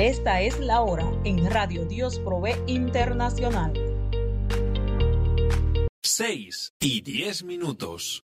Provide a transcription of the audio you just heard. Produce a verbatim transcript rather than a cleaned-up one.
Esta es la hora en Radio Dios Provee Internacional. Seis y diez minutos.